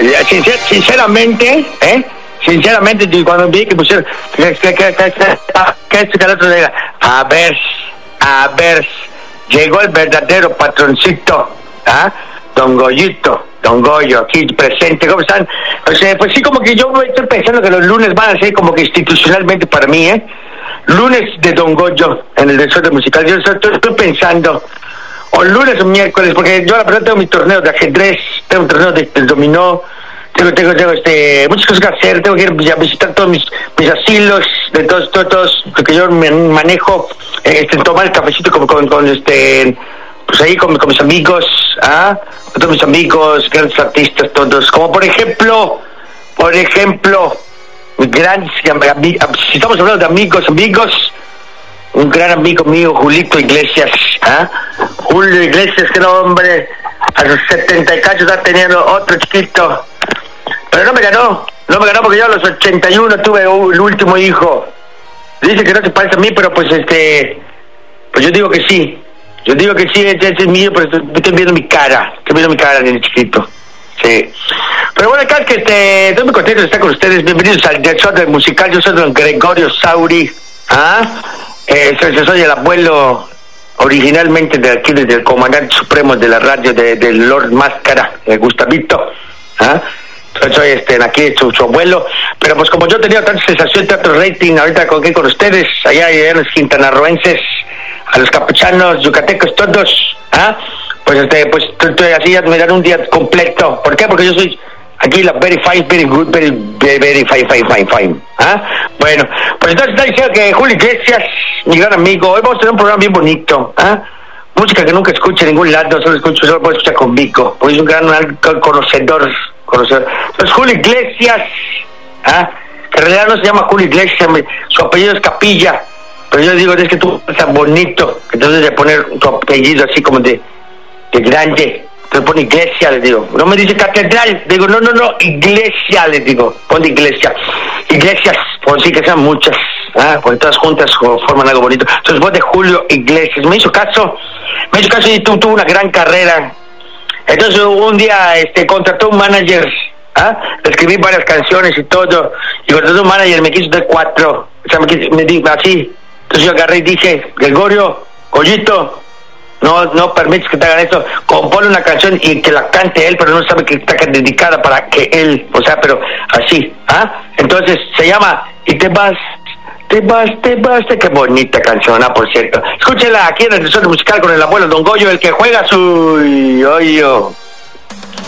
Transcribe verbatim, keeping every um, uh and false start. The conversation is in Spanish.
sincer, sinceramente, ¿eh? Sinceramente, cuando vi que pusieron que, que, que, que, que, que, que el otro diga, a ver, a ver, llegó el verdadero patroncito, ¿ah? Don Goyito, Don Goyo, aquí presente, ¿cómo están? O sea, pues sí, como que yo estoy pensando que los lunes van a ser como que institucionalmente para mí, ¿eh? Lunes de Don Goyo en el desorden musical, yo estoy, estoy pensando, o lunes o miércoles, porque yo la verdad tengo mis torneos de ajedrez, tengo torneos de, de dominó, tengo, tengo, tengo este, muchas cosas que hacer, tengo que ir a visitar todos mis, mis asilos, de todos, todos, todos, porque yo me manejo, este, tomar el cafecito con, con, con este, pues ahí con, con mis amigos, ¿ah? Con todos mis amigos, grandes artistas, todos, como por ejemplo, por ejemplo, grandes, si estamos hablando de amigos, amigos, un gran amigo mío, Julito Iglesias, ¿ah? Julio Iglesias, que no, hombre, a sus setenta y cacho está teniendo otro chiquito, pero no me ganó, no me ganó porque yo a los ochenta y uno tuve el último hijo. Dice que no se parece a mí, pero pues este, pues yo digo que sí, yo digo que sí, ese es mío, pero estoy, estoy viendo mi cara, estoy viendo mi cara en el chiquito, sí. Pero bueno, acá que este, estoy muy contento de estar con ustedes, bienvenidos al desorden musical, yo soy don Gregorio Sauri, ¿ah? Eh, soy, soy el abuelo originalmente de aquí, desde el comandante supremo de la radio de, de Lord Máscara, de Gustavito, ¿ah? Soy, soy este, aquí su, su abuelo, pero pues como yo tenía tanta sensación, tanto rating, ahorita con, con ustedes, allá, allá en los quintanarroenses, a los capuchanos, yucatecos, todos, ¿ah? Pues este, pues estoy así, me dan un día completo. ¿Por qué? Porque yo soy aquí la very fine, very good, very, very, very fine, fine, fine, fine. ¿Ah? Bueno, pues entonces está diciendo que Julio Iglesias, mi gran amigo, hoy vamos a tener un programa bien bonito, ¿ah? Música que nunca escucho en ningún lado, solo escucho, solo puedo escuchar con Vico, porque es un gran, gran conocedor, conocedor. Entonces Julio Iglesias, ¿ah? Que en realidad no se llama Julio Iglesias, su apellido es Capilla, pero yo digo, es que tú estás bonito, entonces de poner tu apellido así como de, de grande. Le pone iglesia, le digo. No me dice catedral. Digo, no, no, no, iglesia, le digo. Pone iglesia. Iglesias, por sí que sean muchas. Ah, porque todas juntas forman algo bonito. Entonces, voz de Julio Iglesias. Me hizo caso. Me hizo caso y tuvo, tuvo una gran carrera. Entonces, un día este contrató un manager. ¿Ah? Le escribí varias canciones y todo. Y contrató un manager, me quiso dar cuatro. O sea, me, quiso, me dijo así. Entonces, yo agarré y dije, Gregorio, Goyito, no no permites que te hagan esto, compone una canción y que la cante él, pero no sabe que está dedicada para que él, o sea, pero así, ¿ah? Entonces se llama Y te vas, te vas, te vas, qué bonita canción, ah, por cierto. Escúchela aquí en el desorden musical con el abuelo Don Goyo, el que juega su hoyo.